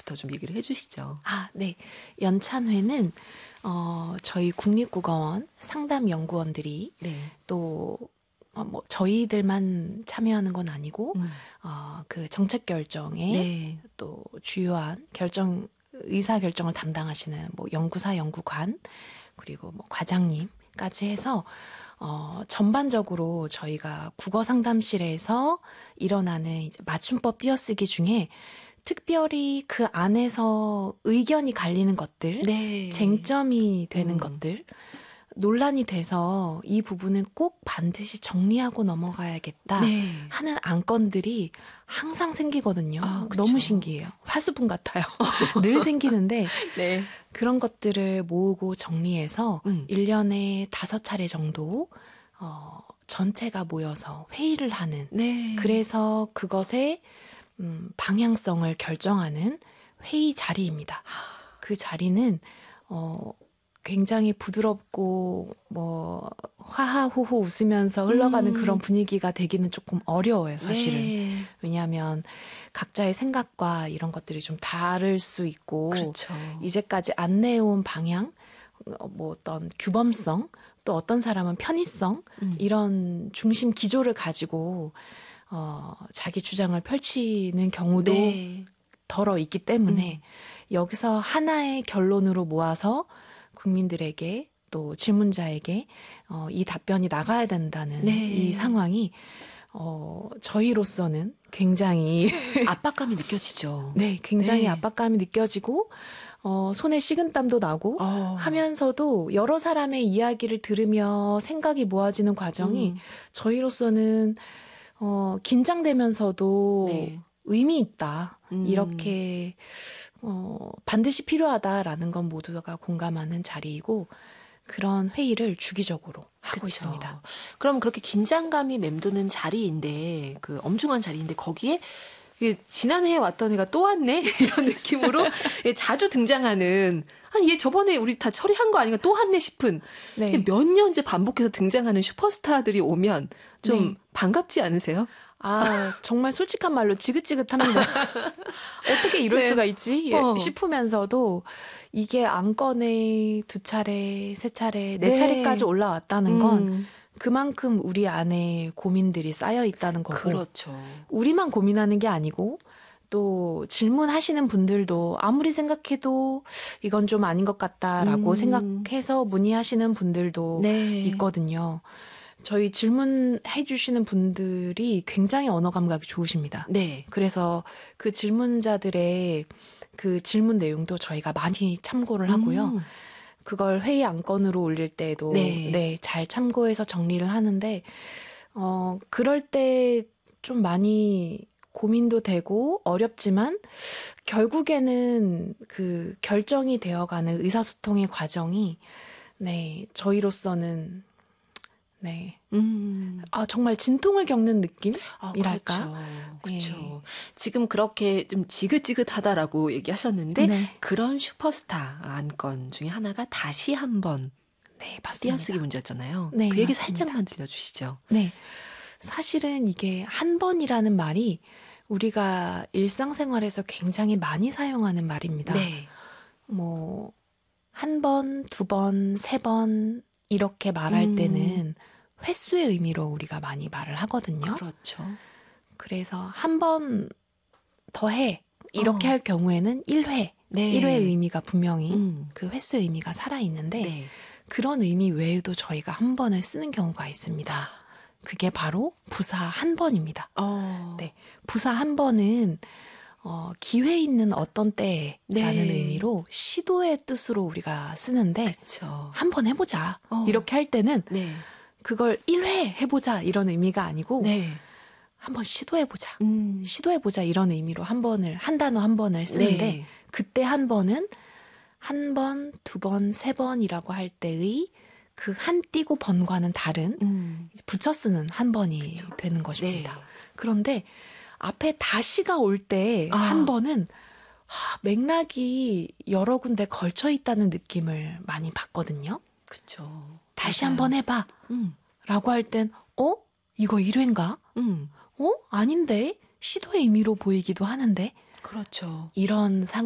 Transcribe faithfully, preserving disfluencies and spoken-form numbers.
연찬회부터 좀 얘기를 해주시죠. 아, 네. 연찬회는 어, 저희 국립국어원 상담연구원들이 네. 또 어, 뭐 저희들만 참여하는 건 아니고 음. 어, 그 정책 결정에 네. 또 주요한 결정 의사 결정을 담당하시는 뭐 연구사, 연구관 그리고 뭐 과장님까지 해서 어, 전반적으로 저희가 국어 상담실에서 일어나는 이제 맞춤법 띄어쓰기 중에 특별히 그 안에서 의견이 갈리는 것들, 네. 쟁점이 되는 음. 것들, 논란이 돼서 이 부분은 꼭 반드시 정리하고 넘어가야겠다 네. 하는 안건들이 항상 생기거든요. 아, 너무 신기해요. 화수분 같아요. 늘 생기는데 네. 그런 것들을 모으고 정리해서 음. 일 년에 다섯 차례 정도 어, 전체가 모여서 회의를 하는 네. 그래서 그것의 음, 방향성을 결정하는 회의 자리입니다. 그 자리는 어, 굉장히 부드럽고 뭐 하하호호 웃으면서 흘러가는 음. 그런 분위기가 되기는 조금 어려워요, 사실은. 네. 왜냐하면 각자의 생각과 이런 것들이 좀 다를 수 있고 그렇죠. 이제까지 안내해온 방향, 뭐 어떤 규범성, 또 어떤 사람은 편의성 음. 이런 중심 기조를 가지고 어, 자기 주장을 펼치는 경우도 네. 덜어 있기 때문에 음. 여기서 하나의 결론으로 모아서 국민들에게 또 질문자에게 어, 이 답변이 나가야 된다는 네. 이 상황이 어, 저희로서는 굉장히 압박감이 느껴지죠. 네, 굉장히 네. 압박감이 느껴지고 어, 손에 식은땀도 나고 어. 하면서도 여러 사람의 이야기를 들으며 생각이 모아지는 과정이 음. 저희로서는 어, 긴장되면서도 네. 의미 있다. 음. 이렇게 어, 반드시 필요하다라는 건 모두가 공감하는 자리이고 그런 회의를 주기적으로 하고 그쵸. 있습니다. 그럼 그렇게 긴장감이 맴도는 자리인데 그 엄중한 자리인데 거기에 지난해에 왔던 애가 또 왔네? 이런 느낌으로 자주 등장하는 아니 얘 저번에 우리 다 처리한 거 아닌가 또 왔네 싶은 네. 몇 년째 반복해서 등장하는 슈퍼스타들이 오면 좀 네. 반갑지 않으세요? 아, 정말 솔직한 말로 지긋지긋합니다. 어떻게 이럴 네. 수가 있지? 어. 싶으면서도 이게 안건에 두 차례, 세 차례, 네, 네. 차례까지 올라왔다는 건 음. 그만큼 우리 안에 고민들이 쌓여 있다는 거고. 그렇죠. 우리만 고민하는 게 아니고 또 질문하시는 분들도 아무리 생각해도 이건 좀 아닌 것 같다라고 음. 생각해서 문의하시는 분들도 네. 있거든요. 저희 질문해 주시는 분들이 굉장히 언어 감각이 좋으십니다. 네. 그래서 그 질문자들의 그 질문 내용도 저희가 많이 참고를 하고요. 음. 그걸 회의 안건으로 올릴 때도 네. 네, 잘 참고해서 정리를 하는데 어, 그럴 때 좀 많이 고민도 되고 어렵지만 결국에는 그 결정이 되어가는 의사소통의 과정이 네, 저희로서는 네. 음. 아, 정말 진통을 겪는 느낌이랄까? 아, 그렇죠. 그렇죠. 네. 지금 그렇게 좀 지긋지긋하다라고 얘기하셨는데 네. 그런 슈퍼스타 안건 중에 하나가 다시 한번 네, 띄어쓰기 문제였잖아요. 네, 그 얘기 맞습니다. 살짝만 들려주시죠. 네. 사실은 이게 한 번이라는 말이 우리가 일상생활에서 굉장히 많이 사용하는 말입니다. 네. 뭐, 한 번, 두 번, 세 번, 이렇게 말할 음. 때는 횟수의 의미로 우리가 많이 말을 하거든요. 그렇죠. 그래서 한 번 더 해. 이렇게 어. 할 경우에는 일 회. 네. 일 회의 의미가 분명히 음. 그 횟수의 의미가 살아있는데 네. 그런 의미 외에도 저희가 한 번을 쓰는 경우가 있습니다. 그게 바로 부사 한 번입니다. 어. 네, 부사 한 번은 어, 기회 있는 어떤 때라는 네. 의미로 시도의 뜻으로 우리가 쓰는데 그쵸. 한번 해보자. 어. 이렇게 할 때는 네. 그걸 일 회 해보자 이런 의미가 아니고 네. 한번 시도해보자. 음. 시도해보자 이런 의미로 한 번을 한 단어 한 번을 쓰는데 네. 그때 한 번은 한 번, 두 번, 세 번이라고 할 때의 그 한 띄고 번과는 다른 음. 붙여 쓰는 한 번이 그쵸. 되는 것입니다. 네. 그런데 앞에 다시가 올 때 한 아. 번은 하, 맥락이 여러 군데 걸쳐 있다는 느낌을 많이 받거든요. 그렇죠. 다시 한 번 해봐. 음. 라고 할 땐 어? 이거 일 회인가? 음. 어? 아닌데? 시도의 의미로 보이기도 하는데? 그렇죠. 이런 상